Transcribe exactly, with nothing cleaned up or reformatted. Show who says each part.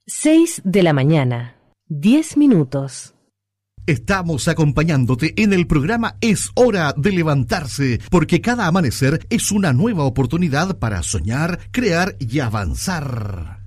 Speaker 1: Seis de la mañana, diez minutos.
Speaker 2: Estamos acompañándote en el programa Es Hora de Levantarse, porque cada amanecer es una nueva oportunidad para soñar, crear y avanzar.